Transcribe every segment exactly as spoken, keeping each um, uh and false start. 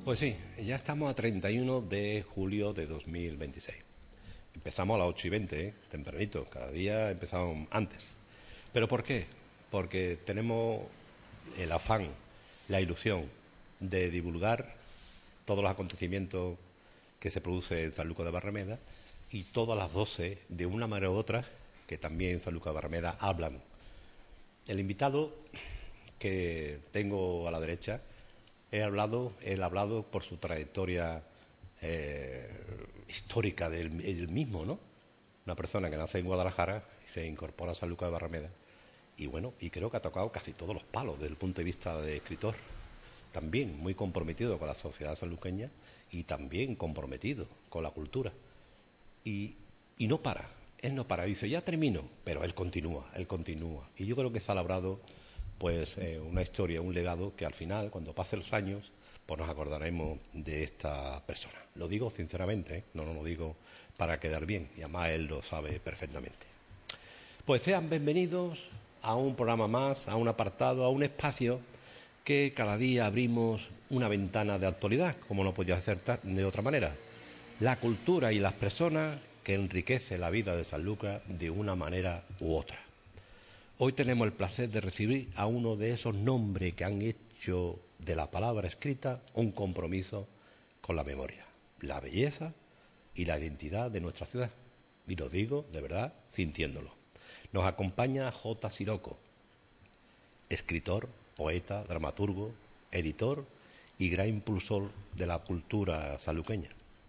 Pues sí, ya estamos a treinta y uno de julio de dos mil veintiséis. Empezamos a las ocho y veinte, ¿eh? Tempranito, cada día empezamos antes. ¿Pero por qué? Porque tenemos el afán, la ilusión de divulgar todos los acontecimientos que se producen en San Lucas de Barrameda y todas las voces, de una manera u otra, que también en San Lucas de Barrameda hablan. El invitado que tengo a la derecha, he hablado, él ha hablado por su trayectoria eh, histórica del él mismo, ¿no? Una persona que nace en Guadalajara y se incorpora a San Lucas de Barrameda. Y bueno, y creo que ha tocado casi todos los palos desde el punto de vista de escritor. También muy comprometido con la sociedad sanluqueña y también comprometido con la cultura. Y, y no para, él no para, dice, ya termino, pero él continúa, él continúa. Y yo creo que se ha labrado pues eh, una historia, un legado que al final, cuando pasen los años, pues nos acordaremos de esta persona. Lo digo sinceramente, ¿eh? No, no lo digo para quedar bien, y además él lo sabe perfectamente. Pues sean bienvenidos a un programa más, a un apartado, a un espacio que cada día abrimos una ventana de actualidad, como no podía ser de otra manera. La cultura y las personas que enriquece la vida de San Lucas de una manera u otra. Hoy tenemos el placer de recibir a uno de esos nombres que han hecho de la palabra escrita un compromiso con la memoria, la belleza y la identidad de nuestra ciudad. Y lo digo, de verdad, sintiéndolo. Nos acompaña J. Siroco, escritor, poeta, dramaturgo, editor y gran impulsor de la cultura sanluqueña,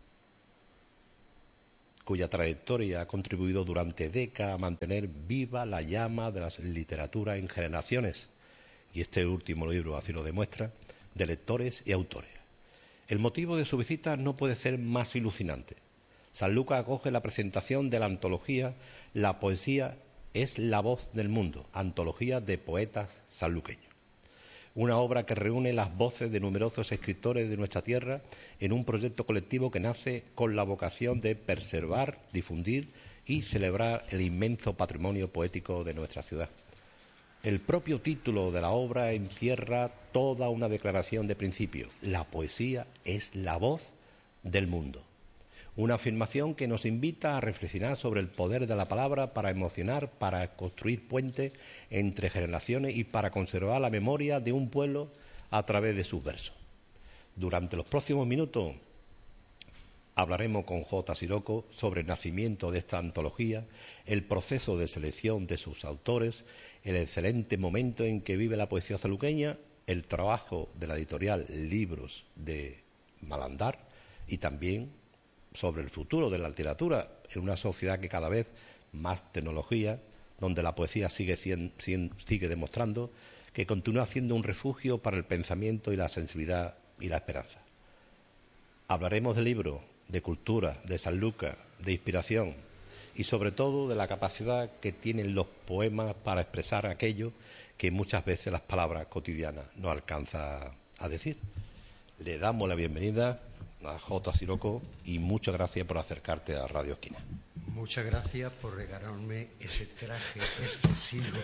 cuya trayectoria ha contribuido durante décadas a mantener viva la llama de la literatura en generaciones, y este último libro así lo demuestra, de lectores y autores. El motivo de su visita no puede ser más ilusionante. San Lucas acoge la presentación de la antología La poesía es la voz del mundo, antología de poetas sanluqueños. Una obra que reúne las voces de numerosos escritores de nuestra tierra en un proyecto colectivo que nace con la vocación de preservar, difundir y celebrar el inmenso patrimonio poético de nuestra ciudad. El propio título de la obra encierra toda una declaración de principio. La poesía es la voz del mundo. Una afirmación que nos invita a reflexionar sobre el poder de la palabra para emocionar, para construir puentes entre generaciones y para conservar la memoria de un pueblo a través de sus versos. Durante los próximos minutos hablaremos con J. Siroco sobre el nacimiento de esta antología, el proceso de selección de sus autores, el excelente momento en que vive la poesía sanluqueña, el trabajo de la editorial Libros de Malandar y también sobre el futuro de la literatura en una sociedad que cada vez más tecnología, donde la poesía sigue, cien, cien, sigue demostrando que continúa siendo un refugio para el pensamiento y la sensibilidad y la esperanza. Hablaremos del libro, de cultura, de San Lucas, de inspiración y sobre todo de la capacidad que tienen los poemas para expresar aquello que muchas veces las palabras cotidianas no alcanzan a decir. Le damos la bienvenida a J. Siroco y muchas gracias por acercarte a Radio Esquina. Muchas gracias por regalarme ese traje excesivo,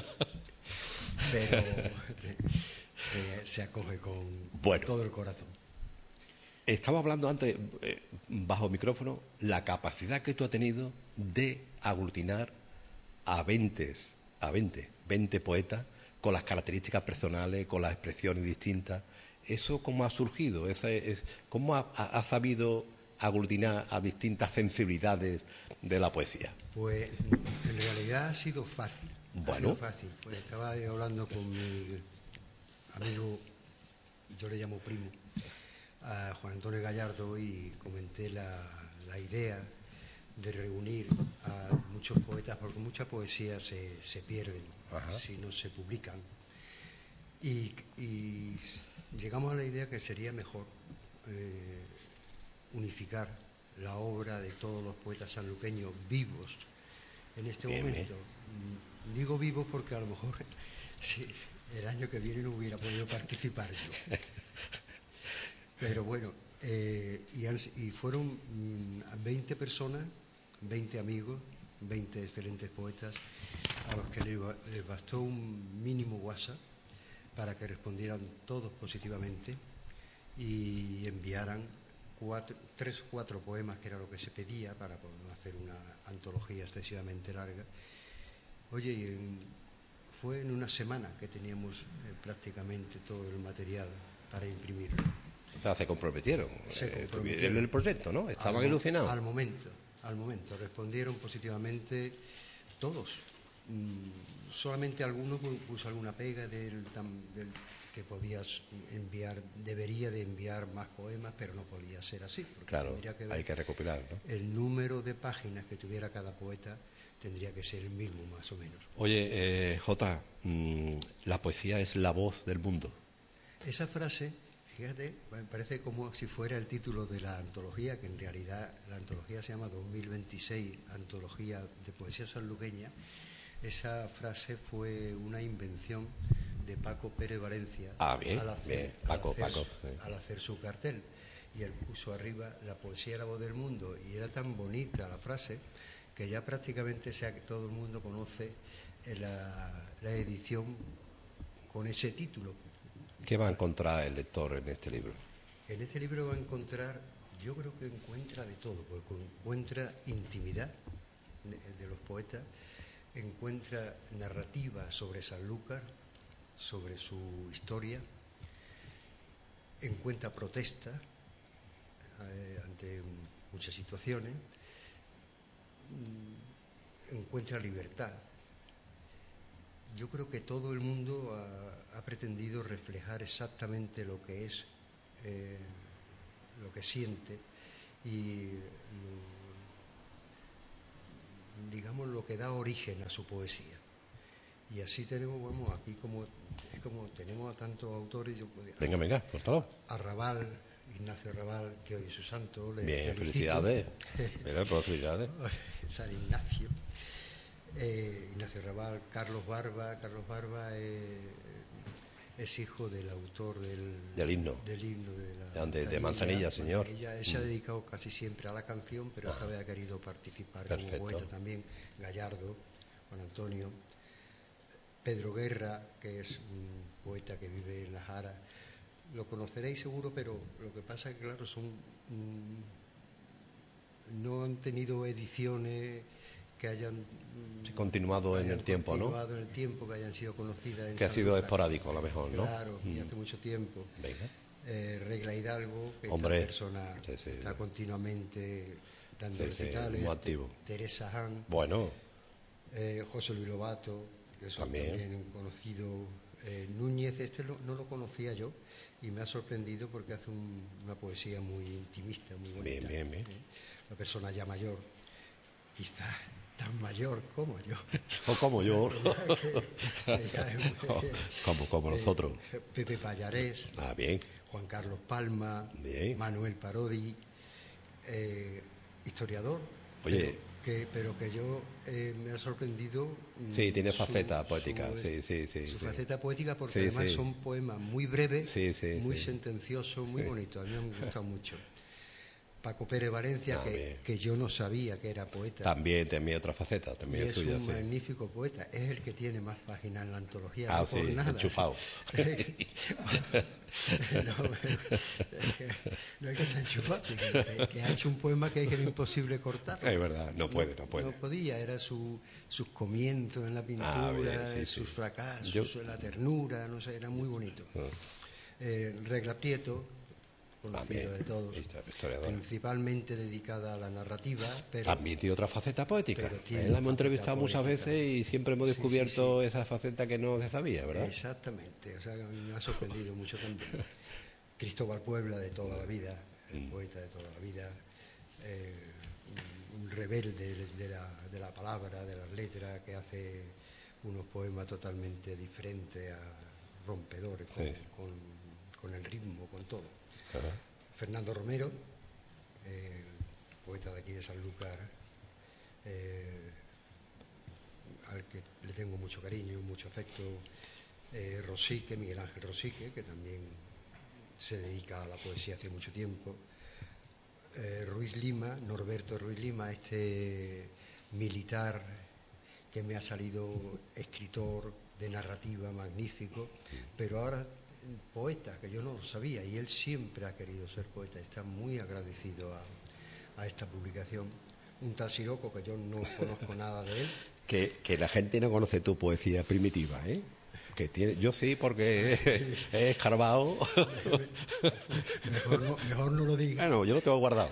pero se, se acoge con bueno, todo el corazón. Estaba hablando antes, eh, bajo micrófono, la capacidad que tú has tenido de aglutinar a veinte, a veinte, veinte poetas con las características personales, con las expresiones distintas. ¿Eso cómo ha surgido? ¿Ese es, ¿Cómo ha, ha sabido aglutinar a distintas sensibilidades de la poesía? Pues en realidad ha sido fácil. Bueno. Ha sido fácil. Pues estaba hablando con mi amigo, y yo le llamo primo, a Juan Antonio Gallardo, y comenté la, la idea de reunir a muchos poetas, porque muchas poesías se, se pierden. Ajá. Si no se publican. Y, y llegamos a la idea que sería mejor eh, unificar la obra de todos los poetas sanluqueños vivos en este bien, momento. Bien. Digo vivos porque a lo mejor sí, el año que viene no hubiera podido participar yo. Pero bueno, eh, y, han, y fueron mm, veinte personas, veinte amigos, veinte excelentes poetas, a los que les, les bastó un mínimo WhatsApp para que respondieran todos positivamente, y enviaran cuatro, tres o cuatro poemas, que era lo que se pedía para poder hacer una antología excesivamente larga. Oye, y en, fue en una semana que teníamos eh, prácticamente todo el material para imprimirlo. O sea, se comprometieron, Se eh, comprometieron. en el proyecto, ¿no? Estaban al, ilusionados. Al momento, al momento. Respondieron positivamente todos. Mm, solamente algunos puso alguna pega del, del que podías enviar, debería de enviar más poemas, pero no podía ser así. Porque claro, tendría que ver hay que recopilar, ¿no? El número de páginas que tuviera cada poeta tendría que ser el mismo, más o menos. Oye, eh, Jota, mmm, la poesía es la voz del mundo. Esa frase, fíjate, me parece como si fuera el título de la antología, que en realidad la antología se llama dos mil veintiséis, Antología de Poesía Sanluqueña. Esa frase fue una invención de Paco Pérez Valencia. Ah, bien, al hacer, bien. Paco, al hacer, Paco. Sí. Al hacer su cartel. Y él puso arriba la poesía es la voz del mundo, y era tan bonita la frase que ya prácticamente sea que todo el mundo conoce la, la edición con ese título. ¿Qué va a encontrar el lector en este libro? En este libro va a encontrar, yo creo que encuentra de todo, porque encuentra intimidad de, de los poetas, encuentra narrativa sobre Sanlúcar, sobre su historia, encuentra protesta eh, ante muchas situaciones, encuentra libertad. Yo creo que todo el mundo ha, ha pretendido reflejar exactamente lo que es, eh, lo que siente y lo, digamos lo que da origen a su poesía. Y así tenemos, vamos, aquí como es como tenemos a tantos autores. Yo, venga, venga, suéltalo. A Raval, Ignacio Raval, que hoy es su santo. Le Bien, felicito. felicidades. Mira, pues felicidades. San Ignacio. Eh, Ignacio Raval, Carlos Barba. Carlos Barba eh, es hijo del autor del, del himno. Del himno de, la de, Manzanilla, de Manzanilla, señor. Manzanilla. Él se ha dedicado casi siempre a la canción, pero esta vez ha querido participar Perfecto. como poeta también. Gallardo, Juan Antonio. Pedro Guerra, que es un poeta que vive en La Jara. Lo conoceréis seguro, pero lo que pasa es que, claro, son mmm, no han tenido ediciones que hayan sí, continuado que hayan en el tiempo, continuado ¿no? en el tiempo, que hayan sido conocidas. En que ha sido Sanlúcar. Esporádico, a lo mejor, ¿no? Claro, mm. y hace mucho tiempo. Venga. Eh, Regla Hidalgo, que Hombre, esta persona sí, sí, está sí. continuamente dando sí, recitales. Sí, muy activo. Teresa Han. Bueno. Eh, José Luis Lobato, que es también. también conocido. Eh, Núñez, este lo, no lo conocía yo y me ha sorprendido porque hace un, una poesía muy intimista, muy bonita. Bien, bien, bien. Eh, una persona ya mayor, quizás tan mayor como yo. O como yo. que, que, como, como nosotros. Eh, Pepe Pallarés. Ah, bien. Juan Carlos Palma. Bien. Manuel Parodi. Eh, historiador. Oye. Pero, Que, pero que yo eh, me ha sorprendido. Sí, tiene su, faceta poética, su, sí, sí, sí. Su sí. faceta poética, porque sí, además sí. son poemas muy breves, sí, sí, muy sí. sentenciosos, muy sí. bonitos. A mí me han gustado mucho. Paco Pérez Valencia, ah, que, que yo no sabía que era poeta. También tenía otra faceta, también y es suya, un sí. magnífico poeta. Es el que tiene más páginas en la antología. Ah, no sí, por nada. enchufado. no, es que, no es que se ha enchufado, sino que, que ha hecho un poema que es, que era imposible cortar. Es verdad, no puede, no puede. No podía, era su, sus comienzos en la pintura, ah, bien, sí, sus sí. fracasos, Yo... la ternura, no sé, era muy bonito. Ah. Eh, Regla Prieto, conocido También, de todos, historiador. Principalmente dedicada a la narrativa, pero también tiene otra faceta poética. tiene Eh, la hemos faceta entrevistado muchas poética. veces y siempre hemos Sí, sí, descubierto sí. esa faceta que no se sabía, ¿verdad? Exactamente, o sea, que a mí me ha sorprendido mucho también. Cristóbal Puebla, de toda la vida, el Mm. poeta de toda la vida, eh, un, un rebelde de, de, la, de la palabra, de las letras, que hace unos poemas totalmente diferentes, a rompedores, con, Sí. con, con el ritmo, con todo. Ajá. Fernando Romero, eh, poeta de aquí de Sanlúcar, eh, al que le tengo mucho cariño, mucho afecto. Eh, Rosique, Miguel Ángel Rosique, que también se dedica a la poesía hace mucho tiempo. Eh, Ruiz Lima, Norberto Ruiz Lima, este militar que me ha salido escritor de narrativa magnífico, pero ahora poeta, que yo no lo sabía, y él siempre ha querido ser poeta, está muy agradecido a, a esta publicación. Un tal Siroco, que yo no conozco nada de él. Que, que la gente no conoce tu poesía primitiva, ¿eh? Que tiene, yo sí, porque he, he escarbado. Mejor no, mejor no lo diga. Bueno, yo lo tengo guardado.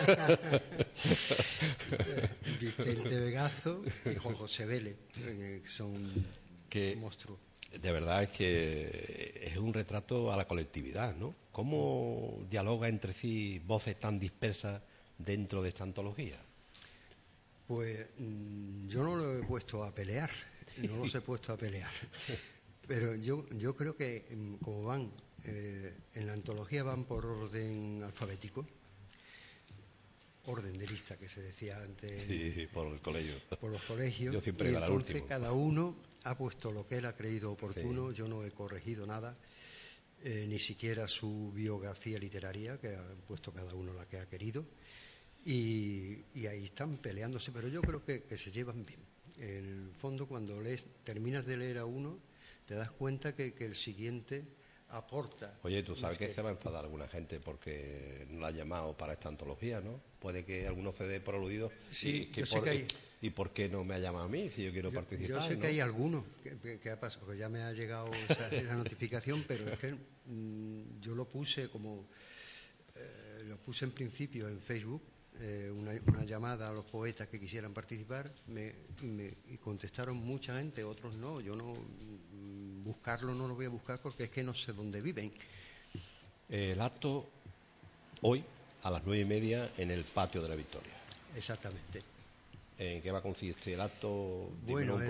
Vicente Vegazo y Juan José Vélez, que son que, monstruos. De verdad es que es un retrato a la colectividad, ¿no? ¿Cómo dialoga entre sí voces tan dispersas dentro de esta antología? Pues mmm, yo no lo he puesto a pelear, no los he puesto a pelear. Pero yo, yo creo que como van, eh, en la antología van por orden alfabético, orden de lista que se decía antes. Sí, por el colegio. Por los colegios. Yo siempre y iba al entonces último. Cada uno ha puesto lo que él ha creído oportuno, Sí. Yo no he corregido nada, eh, ni siquiera su biografía literaria, que han puesto cada uno la que ha querido. Y, y ahí están peleándose, pero yo creo que, que se llevan bien. En el fondo, cuando lees, terminas de leer a uno, te das cuenta que, que el siguiente aporta. Oye, tú sabes que, que se va a enfadar alguna gente porque no la ha llamado para esta antología, ¿no? Puede que alguno se dé por aludido. Sí, y, que yo sé por, que hay... ¿Y por qué no me ha llamado a mí si yo quiero yo, participar? Yo sé ¿no? que hay algunos que, que ha pasado, porque ya me ha llegado esa, esa notificación, pero es que mmm, yo lo puse como... Eh, lo puse en principio en Facebook, eh, una, una llamada a los poetas que quisieran participar, me, y, me, y contestaron mucha gente, otros no. Yo no mm, buscarlo no lo voy a buscar porque es que no sé dónde viven. El acto hoy a las nueve y media en el patio de la Victoria. Exactamente. ¿En qué va a consistir el acto? Bueno,